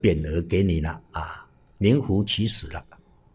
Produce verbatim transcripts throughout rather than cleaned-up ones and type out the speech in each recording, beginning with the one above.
匾额给你了啊，名副其实了。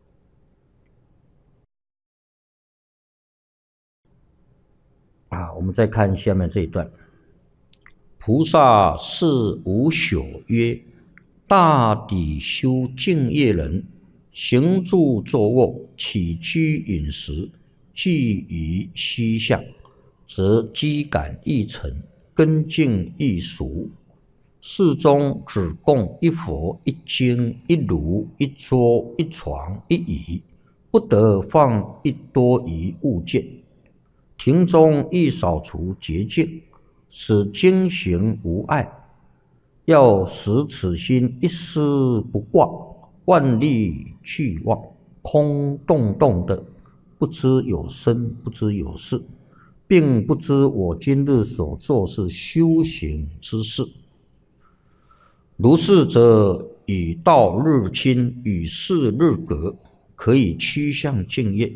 啊，我们再看下面这一段。菩萨是无朽曰：大抵修净业人，行住坐卧，起居饮食，既于虚相，则机感易成，根净易熟。世中只供一佛、一经、一炉、一桌、一床、一椅，不得放一多余物件。庭中亦扫除洁净，使经行无碍。要使此心一丝不挂，万力俱忘，空洞洞的，不知有生，不知有死，并不知我今日所做是修行之事。如是则与道日清，与世日隔，可以趋向净业。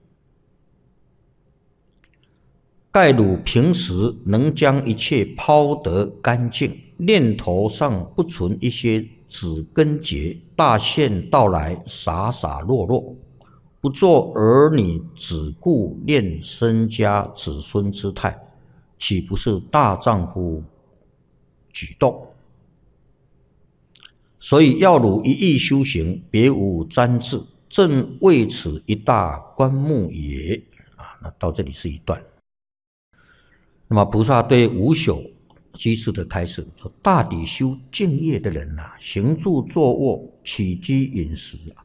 盖汝平时能将一切抛得干净，念头上不存一些指根结，大限到来，洒洒落落，不做儿女只顾念身家子孙之态，岂不是大丈夫举动？所以要汝一意修行，别无沾滞，正为此一大观目也。啊，那到这里是一段。那么菩萨对无朽居士的开示说：大抵修净业的人啊，行住坐卧、起居饮食啊，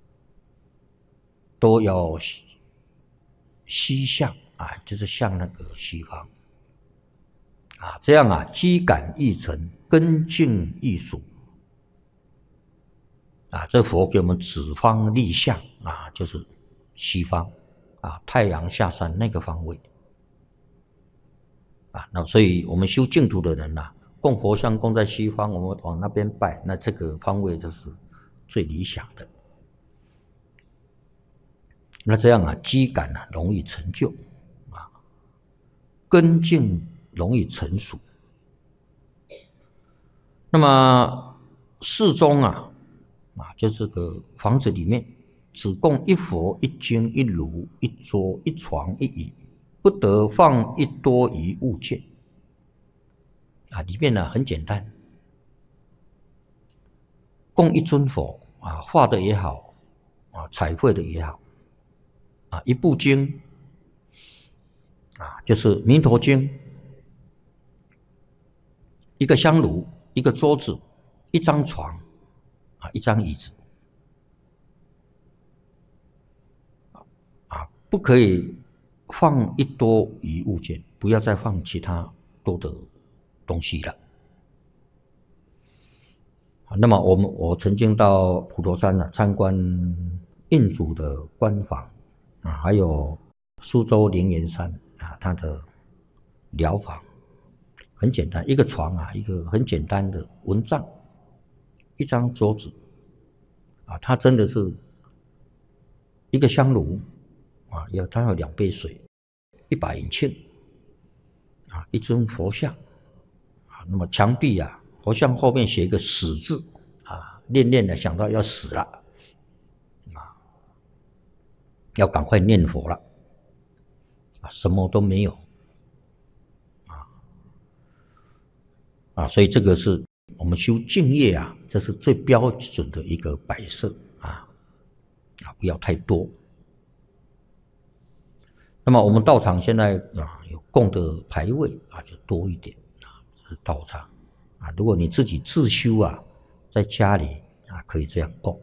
都要西向啊，就是向那个西方啊，这样啊，机感易成，根净易熟。啊，这佛给我们指方立向啊，就是西方啊，太阳下山那个方位啊。那所以我们修净土的人呐、啊，供佛像供在西方，我们往那边拜，那这个方位就是最理想的。那这样啊，机感啊容易成就啊，根净容易成熟。那么世中啊。啊，就这个房子里面只供一佛、一经、一炉、一桌、一床、一椅，不得放一多余物件。啊，里面呢很简单，供一尊佛啊，画的也好，啊，彩绘的也好，啊，一部经，啊，就是《弥陀经》，一个香炉，一个桌子，一张床。啊，一张椅子，啊，不可以放一多余物件，不要再放其他多的东西了。那么我们我曾经到普陀山呢、啊、参观印祖的官房啊，还有苏州灵岩山啊，它的疗房很简单，一个床啊，一个很简单的蚊帐。一张桌子啊，它真的是一个香炉啊，有它有两杯水，一把引磬啊，一尊佛像啊。那么墙壁啊，佛像后面写一个死字啊，念念的想到要死了啊，要赶快念佛了啊，什么都没有啊啊，所以这个是我们修净业啊，这是最标准的一个摆设啊，啊，不要太多。那么我们道场现在啊有供的牌位啊就多一点啊，这是道场啊。如果你自己自修啊，在家里啊可以这样供。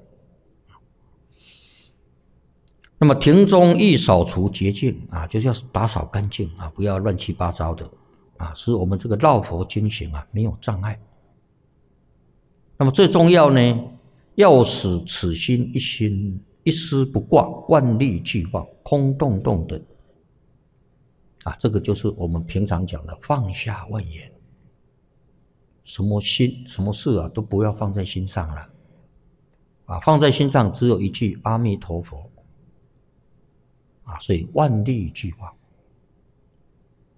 那么庭中亦扫除洁净啊，就是要打扫干净啊，不要乱七八糟的啊，使我们这个绕佛经行啊没有障碍。那么最重要呢，要使此心一心一丝不挂，万力俱忘，空洞洞的啊，这个就是我们平常讲的放下万言，什么心什么事啊都不要放在心上了啊，放在心上只有一句阿弥陀佛啊，所以万力俱忘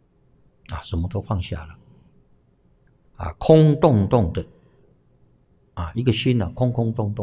啊，什么都放下了啊，空洞洞的啊，一个心啊，空空洞洞。